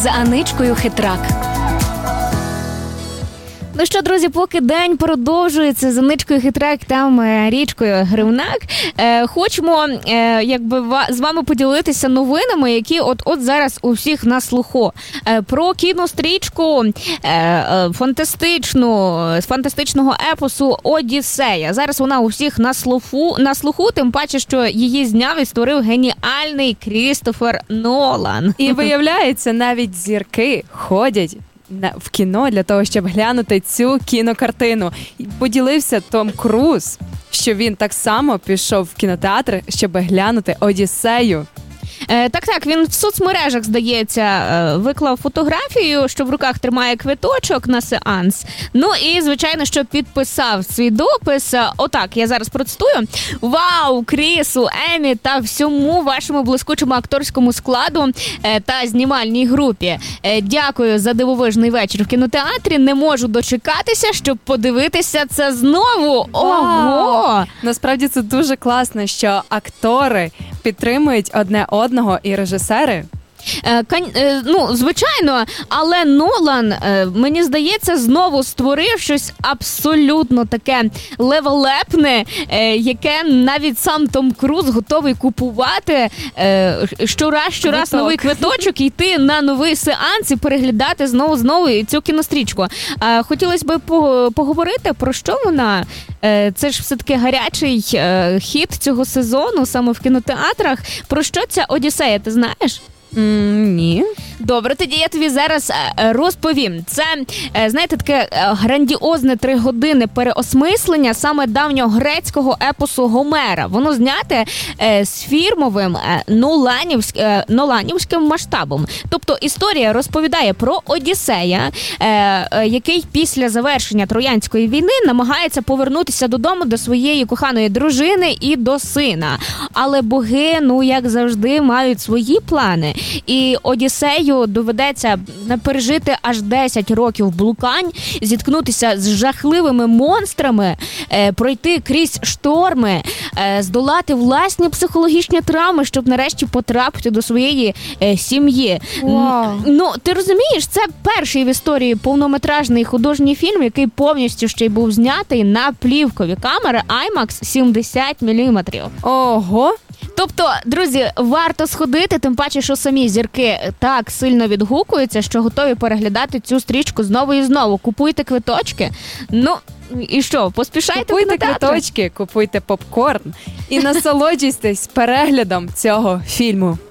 з Аничкою Хитрак. Ну що, друзі, поки день продовжується з Аничкою Хитрак, там Річкою Гривнак, хочемо з вами поділитися новинами, які от зараз у всіх на слуху. Про кінострічку фантастичного епосу «Одіссея». Зараз вона у всіх на слуху, тим паче, що її зняв і створив геніальний Крістофер Нолан. І виявляється, навіть зірки ходять в кіно для того, щоб глянути цю кінокартину. Поділився Том Круз, що він так само пішов в кінотеатр, щоб глянути «Одіссею». Так, він в соцмережах, здається, виклав фотографію, що в руках тримає квиточок на сеанс. Ну і, звичайно, що підписав свій допис. Отак, я зараз процитую. Вау, Крісу, Емі та всьому вашому блискучому акторському складу та знімальній групі. Дякую за дивовижний вечір в кінотеатрі. Не можу дочекатися, щоб подивитися це знову. Ого! Насправді це дуже класно, що актори підтримують одне одного і режисери. Звичайно, але Нолан, мені здається, знову створив щось абсолютно таке левелепне, яке навіть сам Том Круз готовий купувати щораз новий квиточок, йти на новий сеанс і переглядати знову цю кінострічку. Хотілося б поговорити, про що вона. Це ж все-таки гарячий хіт цього сезону, саме в кінотеатрах. Про що ця «Одіссея», ти знаєш? Ні. Добре, тоді я тобі зараз розповім. Це, знаєте, таке грандіозне 3 години переосмислення саме давнього грецького епосу Гомера. Воно зняте з фірмовим ноланівським масштабом. Тобто історія розповідає про Одіссея, який після завершення Троянської війни намагається повернутися додому до своєї коханої дружини і до сина. Але боги, як завжди, мають свої плани. І Одіссею доведеться пережити аж 10 років блукань, зіткнутися з жахливими монстрами, пройти крізь шторми, здолати власні психологічні травми, щоб нарешті потрапити до своєї сім'ї. Wow. Ти розумієш, це перший в історії повнометражний художній фільм, який повністю ще й був знятий на плівкові камери IMAX 70 мм. Ого! Тобто, друзі, варто сходити, тим паче, що самі зірки так сильно відгукуються, що готові переглядати цю стрічку знову і знову. Купуйте квиточки. І що, поспішайте в кінотеатр? Купуйте квиточки, купуйте попкорн і насолоджуйтесь переглядом цього фільму.